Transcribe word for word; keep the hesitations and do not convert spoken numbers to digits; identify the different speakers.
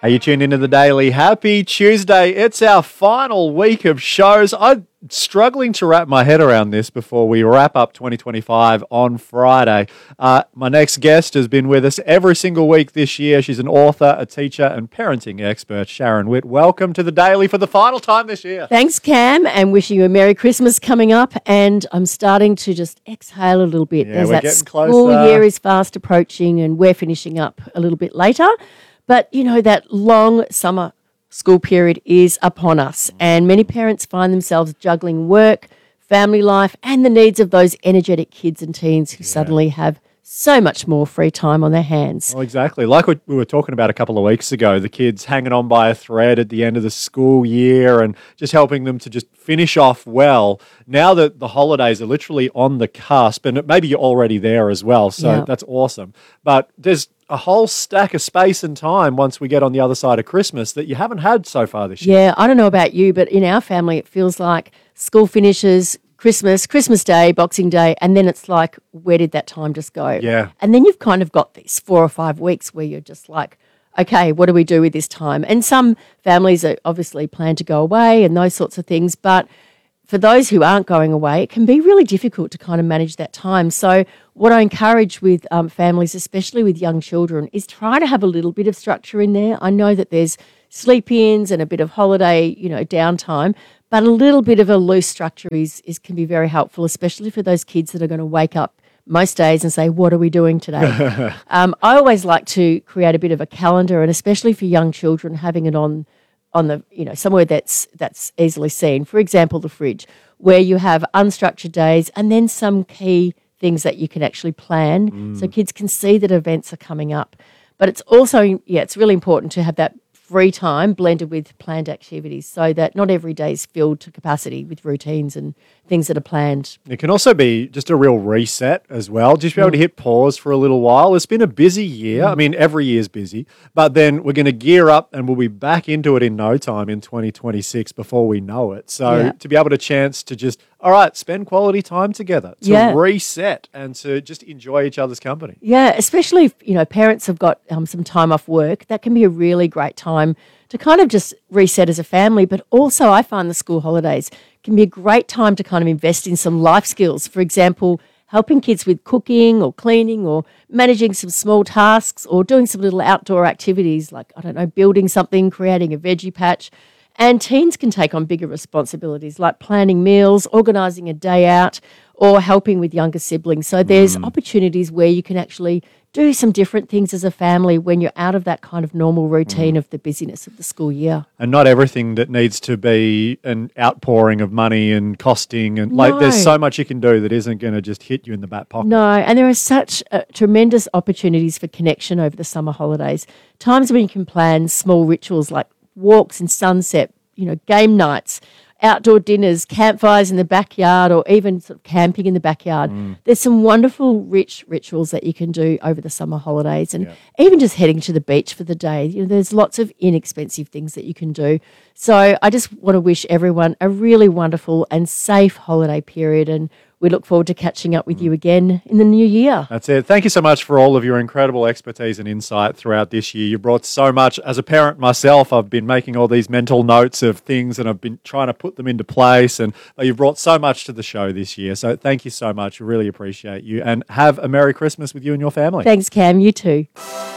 Speaker 1: Are you tuned into the Daily? Happy Tuesday. It's our final week of shows. I'm struggling to wrap my head around this before we wrap up twenty twenty-five on Friday. Uh, my next guest has been with us every single week this year. She's an author, a teacher, and parenting expert, Sharon Witt. Welcome to the Daily for the final time this year.
Speaker 2: Thanks, Cam, and wishing you a Merry Christmas coming up. And I'm starting to just exhale a little bit
Speaker 1: Yeah,
Speaker 2: as
Speaker 1: we're
Speaker 2: that
Speaker 1: getting
Speaker 2: school
Speaker 1: closer.
Speaker 2: year is fast approaching and we're finishing up a little bit later. But, you know, that long summer school period is upon us, and many parents find themselves juggling work, family life, and the needs of those energetic kids and teens who
Speaker 1: Yeah.
Speaker 2: suddenly have so much more free time on their hands.
Speaker 1: Well, exactly. Like what we were talking about a couple of weeks ago, the kids hanging on by a thread at the end of the school year and just helping them to just finish off well. Now that the holidays are literally on the cusp, and maybe you're already there as well, so
Speaker 2: Yeah.
Speaker 1: that's awesome. But there's a whole stack of space and time once we get on the other side of Christmas that you haven't had so far this year.
Speaker 2: Yeah, I don't know about you, but in our family, it feels like school finishes, Christmas, Christmas Day, Boxing Day, and then it's like, where did that time just go?
Speaker 1: Yeah.
Speaker 2: And then you've kind of got these four or five weeks where you're just like, okay, what do we do with this time? And some families are obviously plan to go away and those sorts of things, but for those who aren't going away, it can be really difficult to kind of manage that time. So what I encourage with um, families, especially with young children, is try to have a little bit of structure in there. I know that there's sleep-ins and a bit of holiday, you know, downtime, but a little bit of a loose structure is, is can be very helpful, especially for those kids that are going to wake up most days and say, what are we doing today? um, I always like to create a bit of a calendar, and especially for young children, having it on on the, you know, somewhere that's that's easily seen. For example, the fridge, where you have unstructured days and then some key things that you can actually plan mm. so kids can see that events are coming up. But it's also, yeah, it's really important to have that free time blended with planned activities so that not every day is filled to capacity with routines and things that are planned.
Speaker 1: It can also be just a real reset as well. Just be able to hit pause for a little while. It's been a busy year. I mean, every year is busy, but then we're going to gear up and we'll be back into it in no time in twenty twenty-six before we know it. So
Speaker 2: Yeah.
Speaker 1: to be able to chance to just, all right, spend quality time together, to
Speaker 2: Yeah.
Speaker 1: reset and to just enjoy each other's company.
Speaker 2: Yeah, especially if, you know, parents have got um, some time off work, that can be a really great time to kind of just reset as a family. But also I find the school holidays can be a great time to kind of invest in some life skills. For example, helping kids with cooking or cleaning or managing some small tasks or doing some little outdoor activities like, I don't know, building something, creating a veggie patch. And teens can take on bigger responsibilities like planning meals, organising a day out, or helping with younger siblings. So there's mm. opportunities where you can actually do some different things as a family when you're out of that kind of normal routine mm. of the busyness of the school year.
Speaker 1: And not everything that needs to be an outpouring of money and costing. And like,
Speaker 2: No.
Speaker 1: there's so much you can do that isn't going to just hit you in the back pocket.
Speaker 2: No, and there are such uh, tremendous opportunities for connection over the summer holidays. Times when you can plan small rituals like walks and sunset, you know, game nights, outdoor dinners, campfires in the backyard, or even sort of camping in the backyard. Mm. There's some wonderful, rich rituals that you can do over the summer holidays, and yeah. even just heading to the beach for the day. You know, there's lots of inexpensive things that you can do. So I just want to wish everyone a really wonderful and safe holiday period, and we look forward to catching up with you again in the new year.
Speaker 1: That's it. Thank you so much for all of your incredible expertise and insight throughout this year. You brought so much. As a parent myself, I've been making all these mental notes of things and I've been trying to put them into place, and you've brought so much to the show this year. So thank you so much. I really appreciate you, and have a Merry Christmas with you and your family.
Speaker 2: Thanks, Cam. You too.